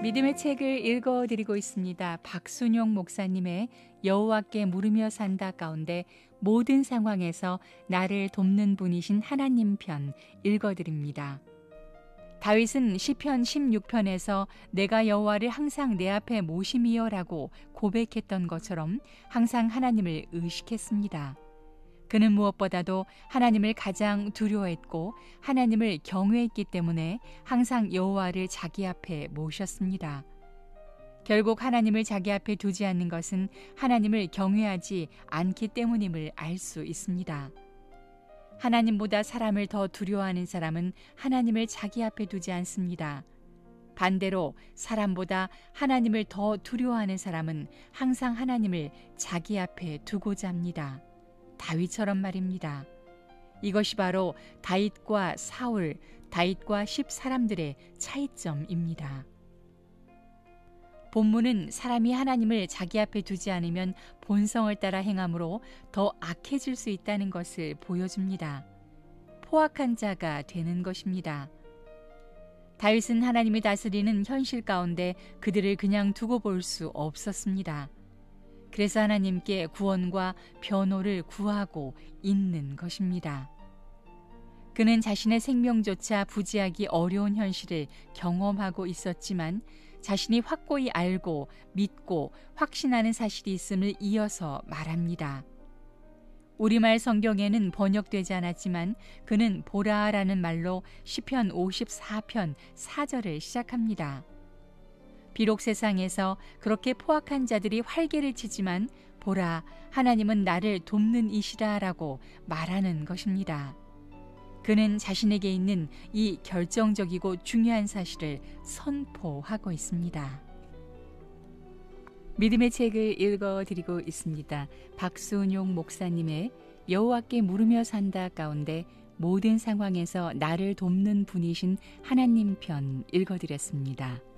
믿음의 책을 읽어드리고 있습니다. 박순용 목사님의 여호와께 물으며 산다 가운데 모든 상황에서 나를 돕는 분이신 하나님 편 읽어드립니다. 다윗은 시편 16편에서 내가 여호와를 항상 내 앞에 모심이여라고 고백했던 것처럼 항상 하나님을 의식했습니다. 그는 무엇보다도 하나님을 가장 두려워했고 하나님을 경외했기 때문에 항상 여호와를 자기 앞에 모셨습니다. 결국 하나님을 자기 앞에 두지 않는 것은 하나님을 경외하지 않기 때문임을 알 수 있습니다. 하나님보다 사람을 더 두려워하는 사람은 하나님을 자기 앞에 두지 않습니다. 반대로 사람보다 하나님을 더 두려워하는 사람은 항상 하나님을 자기 앞에 두고자 합니다. 다윗처럼 말입니다. 이것이 바로 다윗과 사울, 다윗과 10사람들의 차이점입니다. 본문은 사람이 하나님을 자기 앞에 두지 않으면 본성을 따라 행함으로 더 악해질 수 있다는 것을 보여줍니다. 포악한 자가 되는 것입니다. 다윗은 하나님이 다스리는 현실 가운데 그들을 그냥 두고 볼 수 없었습니다. 그래서 하나님께 구원과 변호를 구하고 있는 것입니다. 그는 자신의 생명조차 부지하기 어려운 현실을 경험하고 있었지만 자신이 확고히 알고 믿고 확신하는 사실이 있음을 이어서 말합니다. 우리말 성경에는 번역되지 않았지만 그는 보라라는 말로 시편 54편 4절을 시작합니다. 비록 세상에서 그렇게 포악한 자들이 활개를 치지만 보라, 하나님은 나를 돕는 이시라 라고 말하는 것입니다. 그는 자신에게 있는 이 결정적이고 중요한 사실을 선포하고 있습니다. 믿음의 책을 읽어드리고 있습니다. 박순용 목사님의 여호와께 물으며 산다 가운데 모든 상황에서 나를 돕는 분이신 하나님 편 읽어드렸습니다.